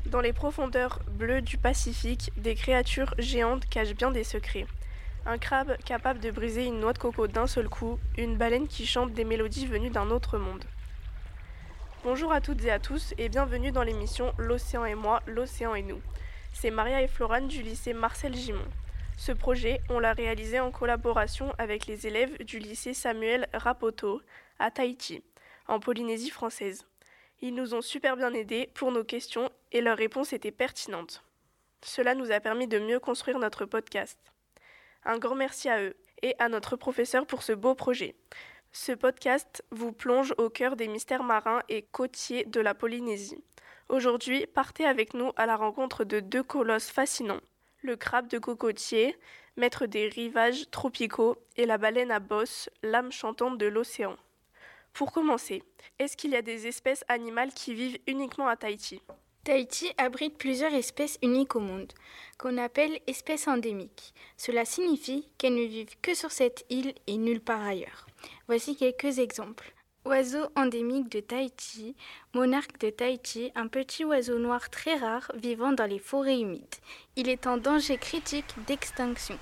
Dans les profondeurs bleues du Pacifique, des créatures géantes cachent bien des secrets. Un crabe capable de briser une noix de coco d'un seul coup, une baleine qui chante des mélodies venues d'un autre monde. Bonjour à toutes et à tous et bienvenue dans l'émission L'Océan et moi, l'Océan et nous. C'est Maria et Florane du lycée Marcel Gimond. Ce projet, on l'a réalisé en collaboration avec les élèves du lycée Samuel Rapoto à Tahiti, en Polynésie française. Ils nous ont super bien aidés pour nos questions et leurs réponses étaient pertinentes. Cela nous a permis de mieux construire notre podcast. Un grand merci à eux et à notre professeur pour ce beau projet. Ce podcast vous plonge au cœur des mystères marins et côtiers de la Polynésie. Aujourd'hui, partez avec nous à la rencontre de deux colosses fascinants. Le crabe de cocotier, maître des rivages tropicaux, et la baleine à bosse, l'âme chantante de l'océan. Pour commencer, est-ce qu'il y a des espèces animales qui vivent uniquement à Tahiti ? Tahiti abrite plusieurs espèces uniques au monde, qu'on appelle espèces endémiques. Cela signifie qu'elles ne vivent que sur cette île et nulle part ailleurs. Voici quelques exemples. Oiseau endémique de Tahiti, monarque de Tahiti, un petit oiseau noir très rare vivant dans les forêts humides. Il est en danger critique d'extinction.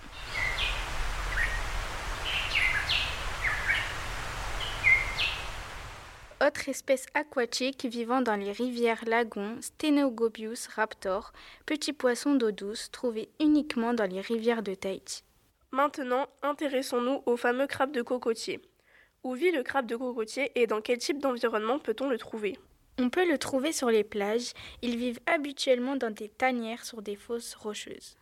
Autre espèce aquatique vivant dans les rivières lagons, Stenogobius raptor, petit poisson d'eau douce trouvé uniquement dans les rivières de Tahiti. Maintenant, intéressons-nous au fameux crabe de cocotier. Où vit le crabe de cocotier et dans quel type d'environnement peut-on le trouver ? On peut le trouver sur les plages. Ils vivent habituellement dans des tanières sur des fosses rocheuses.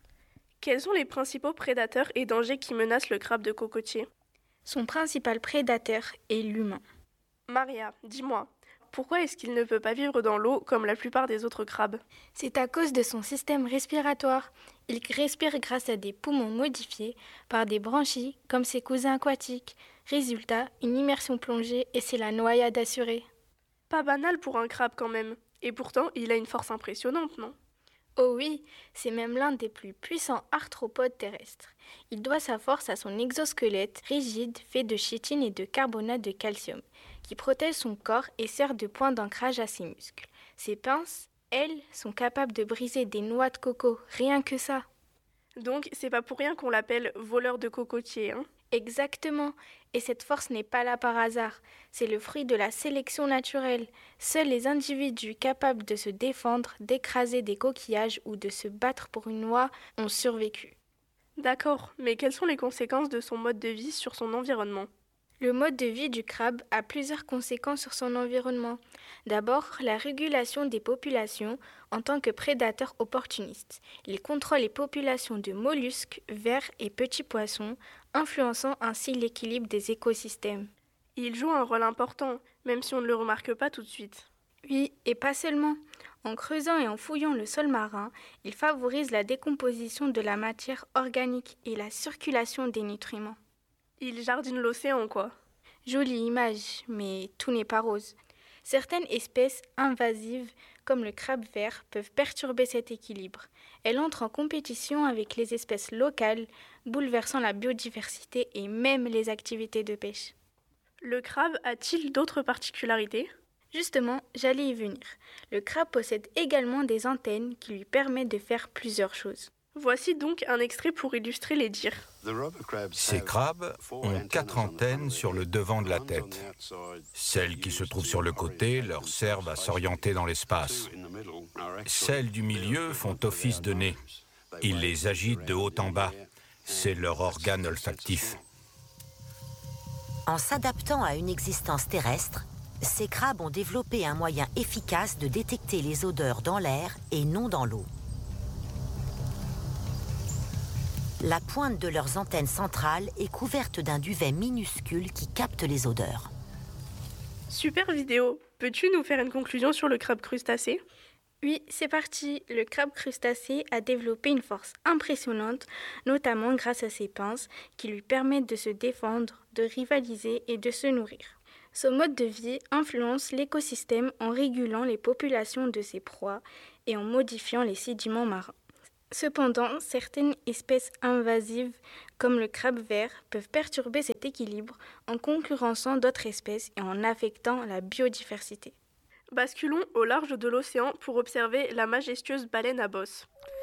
Quels sont les principaux prédateurs et dangers qui menacent le crabe de cocotier ? Son principal prédateur est l'humain. Maria, dis-moi, pourquoi est-ce qu'il ne peut pas vivre dans l'eau comme la plupart des autres crabes ? C'est à cause de son système respiratoire. Il respire grâce à des poumons modifiés par des branchies comme ses cousins aquatiques. Résultat, une immersion plongée et c'est la noyade assurée. Pas banal pour un crabe quand même. Et pourtant, il a une force impressionnante, non ? Oh oui, c'est même l'un des plus puissants arthropodes terrestres. Il doit sa force à son exosquelette rigide fait de chitine et de carbonate de calcium, qui protège son corps et sert de point d'ancrage à ses muscles. Ses pinces, elles, sont capables de briser des noix de coco, rien que ça. Donc, c'est pas pour rien qu'on l'appelle voleur de cocotier, hein ? Exactement. Et cette force n'est pas là par hasard. C'est le fruit de la sélection naturelle. Seuls les individus capables de se défendre, d'écraser des coquillages ou de se battre pour une noix ont survécu. D'accord, mais quelles sont les conséquences de son mode de vie sur son environnement ? Le mode de vie du crabe a plusieurs conséquences sur son environnement. D'abord, la régulation des populations en tant que prédateur opportuniste. Il contrôle les populations de mollusques, vers et petits poissons, influençant ainsi l'équilibre des écosystèmes. Il joue un rôle important, même si on ne le remarque pas tout de suite. Oui, et pas seulement. En creusant et en fouillant le sol marin, il favorise la décomposition de la matière organique et la circulation des nutriments. Il jardine l'océan, quoi. Jolie image, mais tout n'est pas rose. Certaines espèces invasives, comme le crabe vert, peuvent perturber cet équilibre. Elles entrent en compétition avec les espèces locales, bouleversant la biodiversité et même les activités de pêche. Le crabe a-t-il d'autres particularités ? Justement, j'allais y venir. Le crabe possède également des antennes qui lui permettent de faire plusieurs choses. Voici donc un extrait pour illustrer les dires. Ces crabes ont 4 antennes sur le devant de la tête. Celles qui se trouvent sur le côté leur servent à s'orienter dans l'espace. Celles du milieu font office de nez. Ils les agitent de haut en bas. C'est leur organe olfactif. En s'adaptant à une existence terrestre, ces crabes ont développé un moyen efficace de détecter les odeurs dans l'air et non dans l'eau. La pointe de leurs antennes centrales est couverte d'un duvet minuscule qui capte les odeurs. Super vidéo. Peux-tu nous faire une conclusion sur le crabe crustacé ? Oui, c'est parti. Le crabe crustacé a développé une force impressionnante, notamment grâce à ses pinces qui lui permettent de se défendre, de rivaliser et de se nourrir. Son mode de vie influence l'écosystème en régulant les populations de ses proies et en modifiant les sédiments marins. Cependant, certaines espèces invasives, comme le crabe vert, peuvent perturber cet équilibre en concurrençant d'autres espèces et en affectant la biodiversité. Basculons au large de l'océan pour observer la majestueuse baleine à bosse.